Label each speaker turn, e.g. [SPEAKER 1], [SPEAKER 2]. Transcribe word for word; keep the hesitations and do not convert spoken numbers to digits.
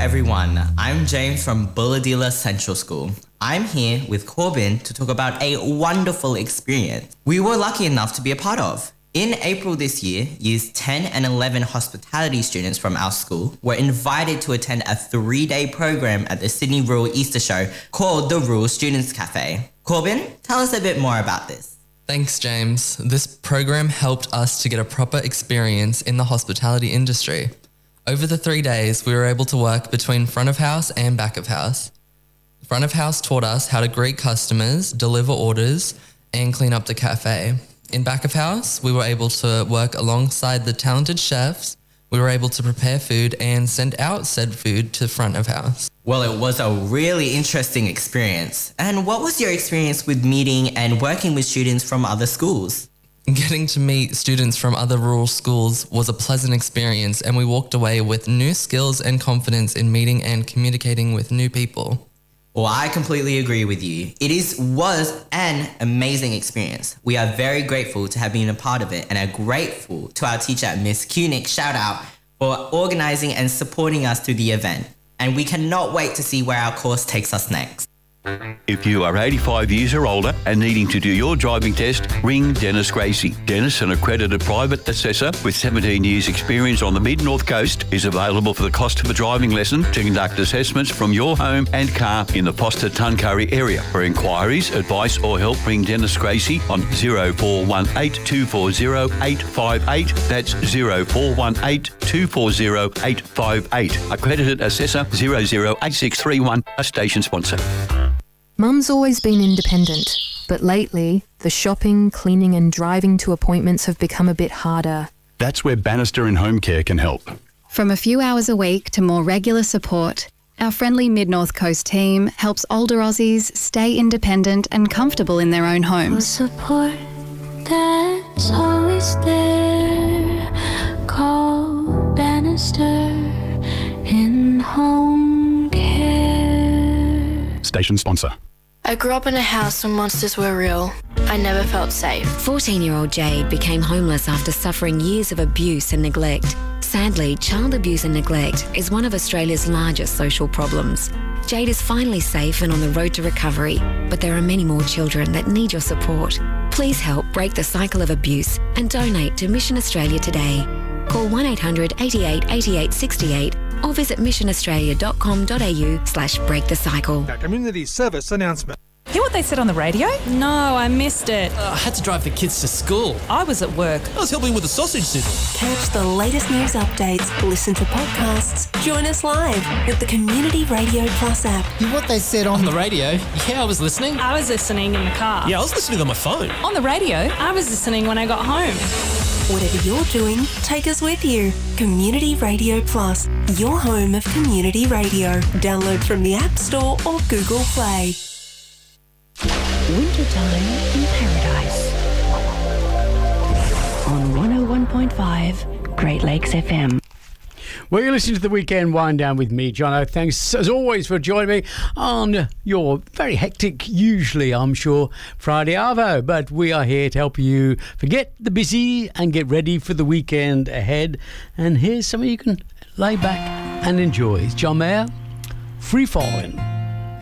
[SPEAKER 1] everyone, I'm James from Bulahdelah Central School. I'm here with Corbin to talk about a wonderful experience we were lucky enough to be a part of. In April this year, years ten and eleven hospitality students from our school were invited to attend a three-day program at the Sydney Rural Easter Show called the Rural Students Cafe. Corbin, tell us a bit more about this.
[SPEAKER 2] Thanks, James. This program helped us to get a proper experience in the hospitality industry. Over the three days, we were able to work between front of house and back of house. Front of house taught us how to greet customers, deliver orders, and clean up the cafe. In back of house, we were able to work alongside the talented chefs. We were able to prepare food and send out said food to front of house.
[SPEAKER 1] Well, it was a really interesting experience. And what was your experience with meeting and working with students from other schools?
[SPEAKER 2] Getting to meet students from other rural schools was a pleasant experience, and we walked away with new skills and confidence in meeting and communicating with new people.
[SPEAKER 1] Well, I completely agree with you. It is was an amazing experience. We are very grateful to have been a part of it and are grateful to our teacher, Miss Kunick, shout out, for organising and supporting us through the event. And we cannot wait to see where our course takes us next.
[SPEAKER 3] If you are eighty-five years or older and needing to do your driving test, ring Dennis Gracie. Dennis, an accredited private assessor with seventeen years experience on the Mid-North Coast, is available for the cost of a driving lesson to conduct assessments from your home and car in the Foster Tuncurry area. For inquiries, advice or help, ring Dennis Gracie on zero four one eight, two four zero, eight five eight. That's zero four one eight, two four zero, eight five eight. Accredited assessor zero zero eight six three one, a station sponsor.
[SPEAKER 4] Mum's always been independent, but lately, the shopping, cleaning and driving to appointments have become a bit harder.
[SPEAKER 5] That's where Bannister in Home Care can help.
[SPEAKER 6] From a few hours a week to more regular support, our friendly Mid-North Coast team helps older Aussies stay independent and comfortable in their own homes.
[SPEAKER 7] Support that's always there. Call Bannister in Home Care.
[SPEAKER 5] Station sponsor.
[SPEAKER 8] I grew up in a house where monsters were real. I never felt safe.
[SPEAKER 9] fourteen-year-old Jade became homeless after suffering years of abuse and neglect. Sadly, child abuse and neglect is one of Australia's largest social problems. Jade is finally safe and on the road to recovery, but there are many more children that need your support. Please help break the cycle of abuse and donate to Mission Australia today. Call one eight hundred, eighty-eight, eighty-eight, sixty-eight or visit mission australia dot com dot a u slash break the cycle.
[SPEAKER 10] Our community service announcement.
[SPEAKER 11] Hear what they said on the radio?
[SPEAKER 12] No, I missed it.
[SPEAKER 13] Uh, I had to drive the kids to school.
[SPEAKER 11] I was at work.
[SPEAKER 13] I was helping with the sausage sizzle.
[SPEAKER 14] Catch the latest news updates, listen to podcasts, join us live with the Community Radio Plus app.
[SPEAKER 13] Hear what they said on, on the radio? Yeah, I was listening.
[SPEAKER 12] I was listening in the car.
[SPEAKER 13] Yeah, I was listening on my phone.
[SPEAKER 11] On the radio?
[SPEAKER 12] I was listening when I got home.
[SPEAKER 14] Whatever you're doing, take us with you. Community Radio Plus, your home of community radio. Download from the App Store or Google Play.
[SPEAKER 15] Wintertime in Paradise. On one oh one point five Great Lakes F M.
[SPEAKER 16] Well, you're listening to the Weekend Wind Down with me, Jono. Thanks, as always, for joining me on your very hectic, usually, I'm sure, Friday Arvo. But we are here to help you forget the busy and get ready for the weekend ahead. And here's something you can lay back and enjoy. It's John Mayer, Free Falling.